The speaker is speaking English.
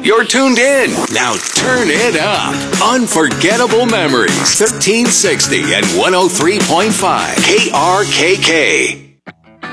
You're tuned in. Now turn it up. Unforgettable Memories. 1360 and 103.5 KRKK.